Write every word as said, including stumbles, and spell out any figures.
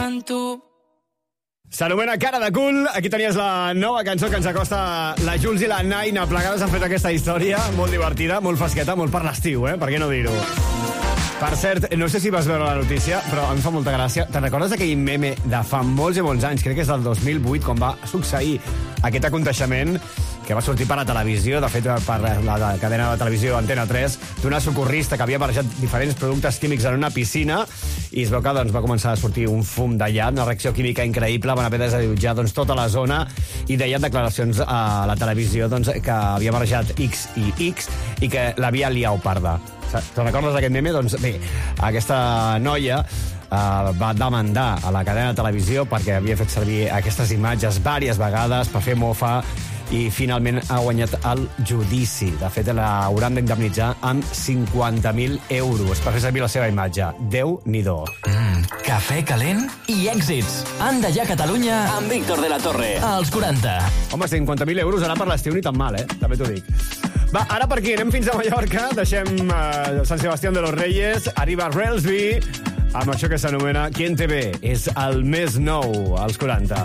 en tu. S'anomena Cara de cul. Aquí tenies la nova cançó que ens acosta la Jules i la Naina. Plegades han fet aquesta història molt divertida, molt fresqueta, molt per l'estiu, eh? Per què no dir-ho? Per cert, no sé si vas veure la notícia, però a mi fa molta gràcia. Te'n recordes d'aquell meme de fa molts i molts anys, crec que és del dos mil vuit, quan va succeir aquest aconteixement que va sortir per la televisió, de fet per la cadena de televisió Antena tres, d'una socorrista que havia barrejat diferents productes químics en una piscina i es veu que doncs, va començar a sortir un fum d'allà, una reacció química increïble, van haver desallotjar doncs, tota la zona i deien declaracions a la televisió doncs, que havia barrejat X i X i que l'havia liat parda. Te'n recordes d'aquest meme? Doncs bé, aquesta noia Uh, va demandar a la cadena de televisió perquè havia fet servir aquestes imatges diverses vegades per fer mofa i finalment ha guanyat el judici. De fet, l'hauran d'indemnitzar amb cinquanta mil euros per fer servir la seva imatge. Déu-n'hi-do. Mm, cafè calent i èxits. Anda ja Catalunya amb Víctor de la Torre. Als quaranta. Home, cinquanta mil euros ara per l'estiu ni tan mal, eh? També t'ho dic. Va, ara per aquí, anem fins a Mallorca. Deixem uh, Sant Sebastián de los Reyes. Arriba Relsby amb això que s'anomena Quien te ve. És el més nou, als quaranta.